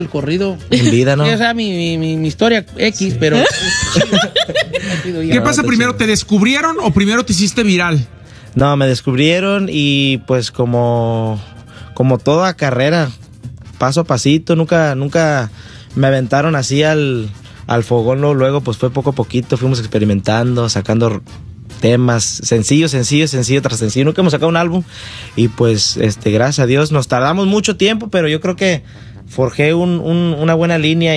el corrido. En vida, ¿no? Esa es mi historia X, pero... ¿Qué pasa primero? ¿Te descubrieron o primero te hiciste viral? No, me descubrieron y pues como toda carrera, paso a pasito, nunca me aventaron así al fogón, luego pues fue poco a poquito, fuimos experimentando, sacando temas, sencillo tras sencillo. Nunca hemos sacado un álbum y pues gracias a Dios nos tardamos mucho tiempo, pero yo creo que forjé una buena línea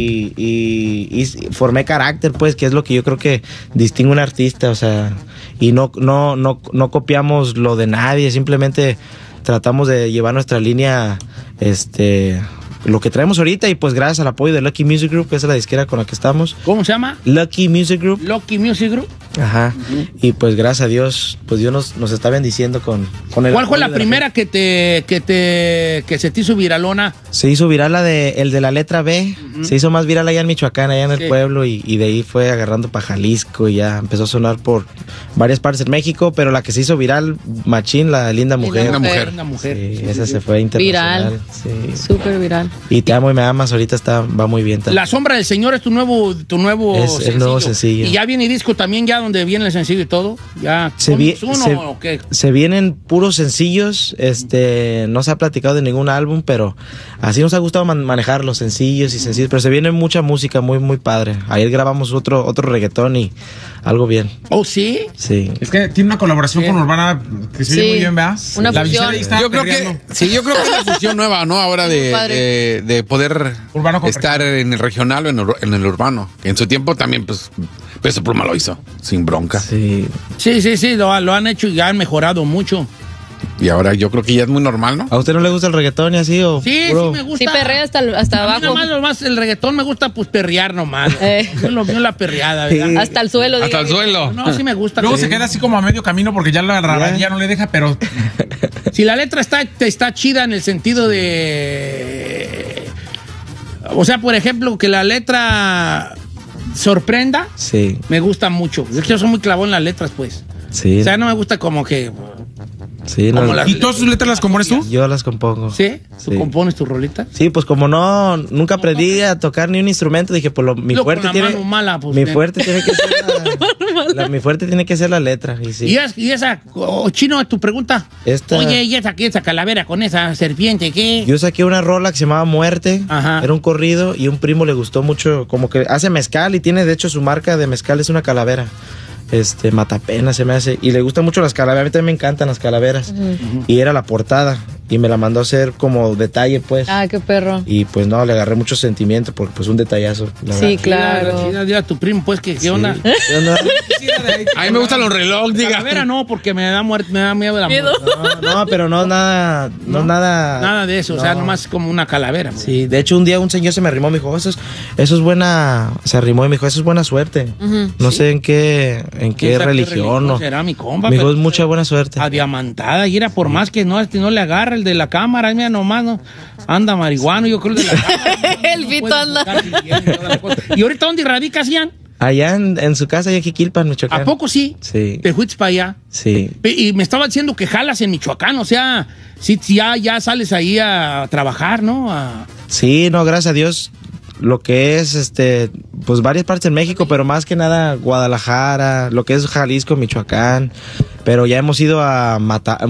y formé carácter, pues, que es lo que yo creo que distingue a un artista, o sea, y no copiamos lo de nadie, simplemente tratamos de llevar nuestra línea, lo que traemos ahorita, y pues gracias al apoyo de Lucky Music Group, que es la disquera con la que estamos. ¿Cómo se llama? Lucky Music Group. Lucky Music Group. Ajá. Y pues gracias a Dios, pues Dios nos está bendiciendo con el... ¿Cuál fue la primera que se te hizo viralona? Se hizo viral el de la letra B. Se hizo más viral allá en Michoacán, allá en el pueblo, y de ahí fue agarrando para Jalisco y ya empezó a sonar por varias partes de México, pero la que se hizo viral, machín, la Linda Mujer. Linda Mujer. Sí, esa se fue internacional. Viral. Sí. Súper viral. Y Te amo y me amas ahorita va muy bien también. La sombra del Señor es tu nuevo es sencillo. el nuevo sencillo. Y ya viene disco también, ya donde viene el sencillo y todo. Ya ¿o qué? Se vienen puros sencillos, no se ha platicado de ningún álbum, pero así nos ha gustado manejar los sencillos y sencillos, pero se viene mucha música muy muy padre. Ayer grabamos otro reggaetón y algo bien. ¿Oh, sí? Sí. Es que tiene una colaboración con Urbana que se oye muy bien, ¿verdad? Una La fusión. yo creo que yo creo que es una fusión nueva, ¿no? Ahora de poder Urbano con estar en el regional o en el urbano. En su tiempo también, pues, Peso Pluma lo hizo, sin bronca. Sí. Sí, lo han hecho y han mejorado mucho. Y ahora yo creo que ya es muy normal, ¿no? ¿A usted no le gusta el reggaetón y así o Sí, puro? sí me gusta. Sí, perrea hasta A mí abajo. nada más el reggaetón me gusta, pues, perrear nomás. Yo lo mío la perreada, ¿verdad? Sí. Hasta el suelo. Hasta el diga. suelo. No, sí me gusta. luego Sí. se queda así como a medio camino porque ya la ya no le deja, pero Si la letra está chida en el sentido de... O sea, por ejemplo, que la letra sorprenda, Sí, me gusta mucho. Es que yo soy muy clavón en las letras, pues. sí. O sea, no me gusta como que... Sí, como no, las- ¿y todas sus letras las compones tú? yo las compongo. ¿Sí? ¿Tú Sí. compones tu rolita? Sí, pues como nunca aprendí a tocar ni un instrumento, dije, pues mi Luego, fuerte con la tiene mano mala, pues, mi fuerte tiene que ser mi fuerte tiene que ser la letra, y sí. Y esa, Chino, tu pregunta. Esta- Oye, ¿y esa calavera con esa serpiente qué? Yo saqué una rola que se llamaba Muerte, Ajá. era un corrido y un primo le gustó mucho, como que hace mezcal y tiene, de hecho, su marca de mezcal es una calavera. Matapena se me hace, y le gustan mucho las calaveras, a mí también me encantan las calaveras. Y era la portada y me la mandó a hacer como detalle, pues. Ah, qué perro. Y pues no, le agarré mucho sentimiento porque pues un detallazo. La Sí, verdad. claro. Dile a tu primo, pues, que qué onda. ¿Qué onda? A mí me gustan los relojes, diga. Calavera no, porque me da miedo de la Miedo. muerte. No, pero no nada, nada. Nada de eso, o sea, No. nomás como una calavera. Pues. Sí, de hecho un día un señor se me arrimó y me dijo, eso es buena, se arrimó y me dijo, eso es buena suerte. No sé en qué ¿Quién sabe religión, no. será mi compa? Me dijo, pero- es mucha buena suerte. Adiamantada, y era por más que no le agarra el de la cámara, mira nomás, no anda marihuano, yo creo el de la cámara. El Vito anda. ¿Y ahorita dónde radicas, Ian? Allá en su casa, allá en Jiquilpan, Michoacán. ¿A poco sí? Sí. ¿Te fuiste para allá? Sí. Y me estaba diciendo que jalas en Michoacán, o sea, sí, ya sales ahí a trabajar, ¿no? Sí, no, gracias a Dios. Lo que es, pues varias partes en México, pero más que nada Guadalajara, lo que es Jalisco, Michoacán. Pero ya hemos ido a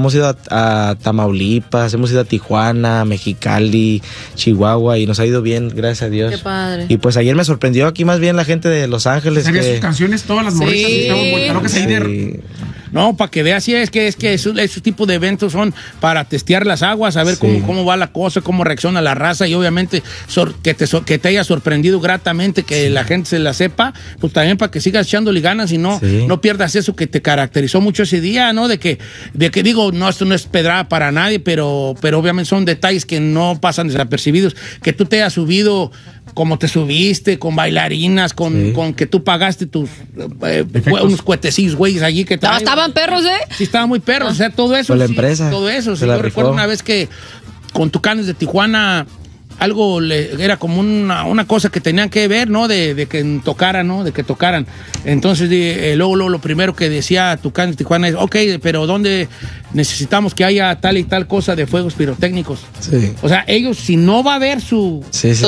Tamaulipas, hemos ido a Tijuana, Mexicali, Chihuahua, y nos ha ido bien, gracias a Dios. Qué padre. Y pues ayer me sorprendió aquí más bien la gente de Los Ángeles. ¿Sabías que- sus canciones? Todas las morritas Sí. estaban vueltas locas ahí de... Sí. No, para que veas, sí, es que esos tipos de eventos son para testear las aguas, a ver Sí. cómo va la cosa, cómo reacciona la raza, y obviamente que te haya sorprendido gratamente, que la gente se la sepa, pues también para que sigas echándole ganas y no pierdas eso que te caracterizó mucho ese día, ¿no? De que digo, no, esto no es pedrada para nadie, pero obviamente son detalles que no pasan desapercibidos, que tú te hayas subido como te subiste, con bailarinas, con que tú pagaste tus unos cuetecillos, güeyes, allí que No, estaban perros, ¿eh? Sí, estaba muy perro, o sea, todo eso. Con la sí, empresa. Todo eso. Se Sí, la yo recuerdo rifó. una vez que con Tucanes de Tijuana era como una cosa que tenían que ver, ¿no? De que tocaran, ¿no? De que tocaran. Entonces, luego lo primero que decía Tucán de Tijuana es, ok, pero ¿dónde necesitamos que haya tal y tal cosa de fuegos pirotécnicos? Sí. O sea, ellos, si no va a haber Sí,